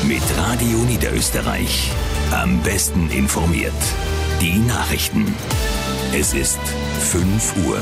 Mit Radio Niederösterreich. Am besten informiert. Die Nachrichten. Es ist 5 Uhr.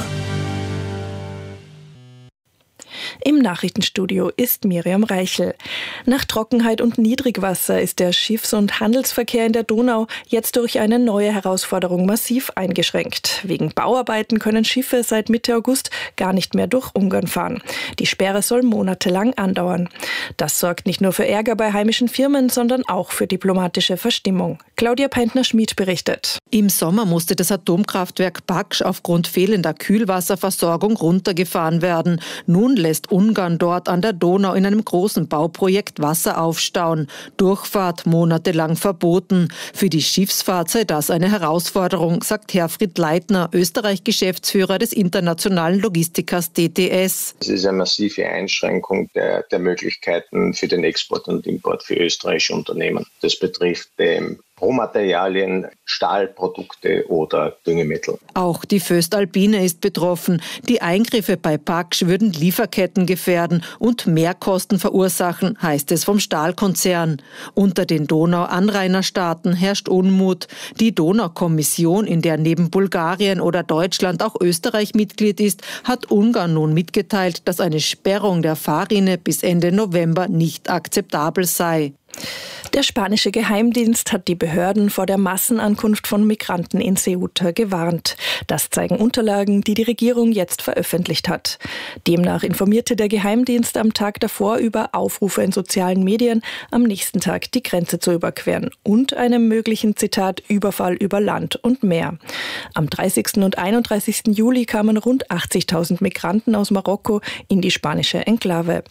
Im Nachrichtenstudio ist Miriam Reichel. Nach Trockenheit und Niedrigwasser ist der Schiffs- und Handelsverkehr in der Donau jetzt durch eine neue Herausforderung massiv eingeschränkt. Wegen Bauarbeiten können Schiffe seit Mitte August gar nicht mehr durch Ungarn fahren. Die Sperre soll monatelang andauern. Das sorgt nicht nur für Ärger bei heimischen Firmen, sondern auch für diplomatische Verstimmung. Claudia Peintner-Schmid berichtet. Im Sommer musste das Atomkraftwerk Paks aufgrund fehlender Kühlwasserversorgung runtergefahren werden. Nun lässt Ungarn dort an der Donau in einem großen Bauprojekt Wasser aufstauen. Durchfahrt monatelang verboten. Für die Schiffsfahrt sei das eine Herausforderung, sagt Herfried Leitner, Österreich-Geschäftsführer des internationalen Logistikers DTS. Es ist eine massive Einschränkung der Möglichkeiten für den Export und Import für österreichische Unternehmen. Das betrifft Rohmaterialien, Stahlprodukte oder Düngemittel. Auch die Voestalpine ist betroffen. Die Eingriffe bei Paks würden Lieferketten gefährden und Mehrkosten verursachen, heißt es vom Stahlkonzern. Unter den Donau-Anrainerstaaten herrscht Unmut. Die Donau-Kommission, in der neben Bulgarien oder Deutschland auch Österreich Mitglied ist, hat Ungarn nun mitgeteilt, dass eine Sperrung der Fahrrinne bis Ende November nicht akzeptabel sei. Der spanische Geheimdienst hat die Behörden vor der Massenankunft von Migranten in Ceuta gewarnt. Das zeigen Unterlagen, die die Regierung jetzt veröffentlicht hat. Demnach informierte der Geheimdienst am Tag davor über Aufrufe in sozialen Medien, am nächsten Tag die Grenze zu überqueren und einem möglichen, Zitat, Überfall über Land und Meer. Am 30. und 31. Juli kamen rund 80.000 Migranten aus Marokko in die spanische Enklave.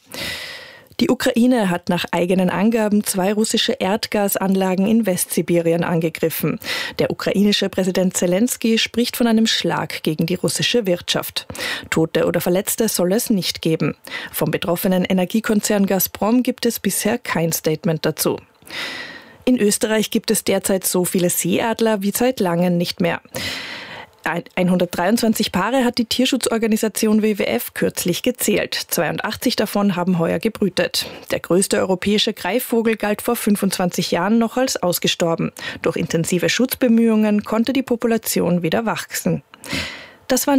Die Ukraine hat nach eigenen Angaben 2 russische Erdgasanlagen in Westsibirien angegriffen. Der ukrainische Präsident Zelensky spricht von einem Schlag gegen die russische Wirtschaft. Tote oder Verletzte soll es nicht geben. Vom betroffenen Energiekonzern Gazprom gibt es bisher kein Statement dazu. In Österreich gibt es derzeit so viele Seeadler wie seit langem nicht mehr. 123 Paare hat die Tierschutzorganisation WWF kürzlich gezählt. 82 davon haben heuer gebrütet. Der größte europäische Greifvogel galt vor 25 Jahren noch als ausgestorben. Durch intensive Schutzbemühungen konnte die Population wieder wachsen. Das waren